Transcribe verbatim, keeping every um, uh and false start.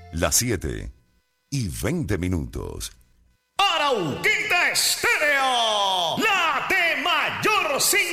Las siete y veinte minutos. Arauquita Estéreo, la de mayor sintonía.